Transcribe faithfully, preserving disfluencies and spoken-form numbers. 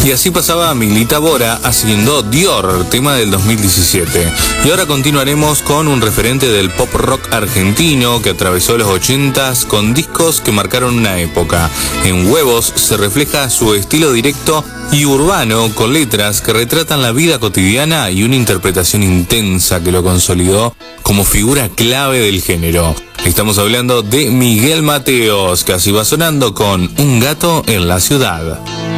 Y así pasaba Milita Bora haciendo Dior, tema del dos mil diecisiete. Y ahora continuaremos con un referente del pop rock argentino que atravesó los ochentas con discos que marcaron una época. En Huevos se refleja su estilo directo y urbano con letras que retratan la vida cotidiana y una interpretación intensa que lo consolidó como figura clave del género. Estamos hablando de Miguel Mateos, que así va sonando con Un gato en la ciudad.